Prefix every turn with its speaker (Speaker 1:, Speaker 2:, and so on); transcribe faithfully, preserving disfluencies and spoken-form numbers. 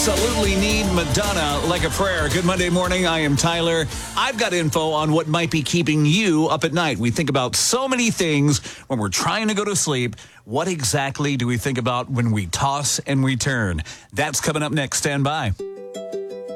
Speaker 1: absolutely need Madonna like a prayer. Good Monday morning. I am Tyler. I've got info on what might be keeping you up at night. We think about so many things when we're trying to go to sleep. What exactly do we think about when we toss and we turn? That's coming up next. Stand by.